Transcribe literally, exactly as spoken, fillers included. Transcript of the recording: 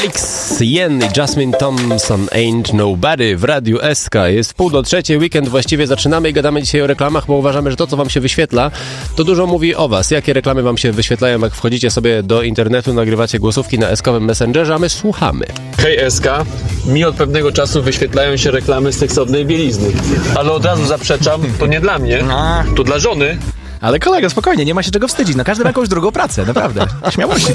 Felix Jen i Jasmine Thompson, Ain't Nobody w Radiu S K. Jest pół do trzeciej, weekend właściwie zaczynamy i gadamy dzisiaj o reklamach, bo uważamy, że to, co wam się wyświetla, to dużo mówi o was. Jakie reklamy wam się wyświetlają, jak wchodzicie sobie do internetu, nagrywacie głosówki na S-kowym Messengerze, a my słuchamy. Hej S K, mi od pewnego czasu wyświetlają się reklamy seksownej bielizny. Ale od razu zaprzeczam, to nie dla mnie, to dla żony. Ale kolego, spokojnie, nie ma się czego wstydzić. No każdy ma jakąś drugą pracę, naprawdę. Śmiałości.